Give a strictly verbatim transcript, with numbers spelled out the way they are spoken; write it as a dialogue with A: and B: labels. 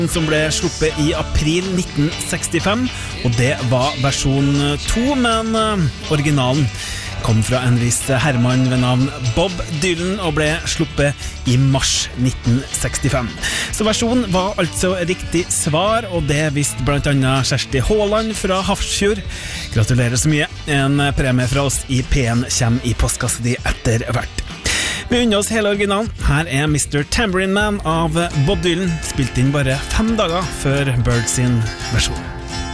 A: som ble sluppet i april nitten sekstifem, og det var versjon to, men originalen kom fra en viss herremann ved navn Bob Dylan og ble sluppet i mars nitten sekstifem. Så versjonen var altså riktig svar, og det visste blant annet Kjersti Håland fra Hafrsfjord. Gratulerer så mye. En premie fra oss i P en kommer i postkasset di etter hvert. Vi unner oss hele originalen. Her er mister Tambourine Man av Bob Dylan, spilt inn bare fem dager før Bird sin versjon.